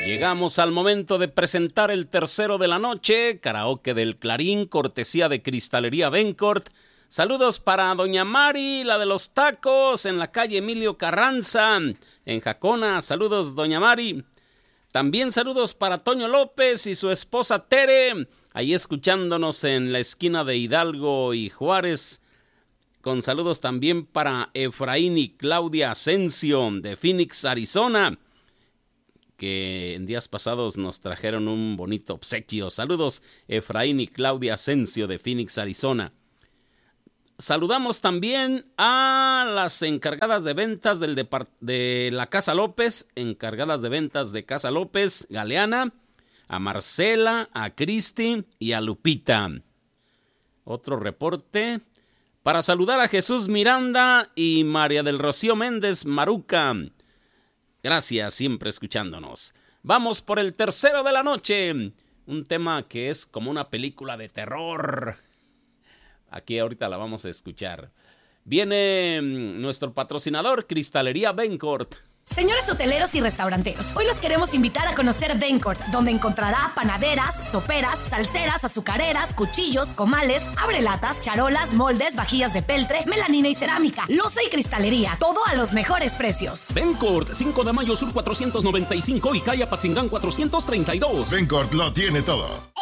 Llegamos al momento de presentar el tercero de la noche, karaoke del Clarín, cortesía de Cristalería Bencourt. Saludos para Doña Mari, la de los tacos, en la calle Emilio Carranza, en Jacona. Saludos, Doña Mari. También saludos para Toño López y su esposa Tere, ahí escuchándonos en la esquina de Hidalgo y Juárez. Con saludos también para Efraín y Claudia Asensio de Phoenix, Arizona, que en días pasados nos trajeron un bonito obsequio. Saludos, Efraín y Claudia Asensio de Phoenix, Arizona. Saludamos también a las encargadas de ventas de la Casa López, encargadas de ventas de Casa López, Galeana, a Marcela, a Cristi y a Lupita. Otro reporte para saludar a Jesús Miranda y María del Rocío Méndez Maruca. Gracias, siempre escuchándonos. Vamos por el tercero de la noche, un tema que es como una película de terror. Aquí ahorita la vamos a escuchar. Viene nuestro patrocinador, Cristalería Bencourt. Señores hoteleros y restauranteros, hoy los queremos invitar a conocer Bencourt, donde encontrará panaderas, soperas, salseras, azucareras, cuchillos, comales, abrelatas, charolas, moldes, vajillas de peltre, melanina y cerámica, loza y cristalería, todo a los mejores precios. Bencourt, 5 de mayo sur 495 y calle Apatzingán 432. Bencourt lo tiene todo.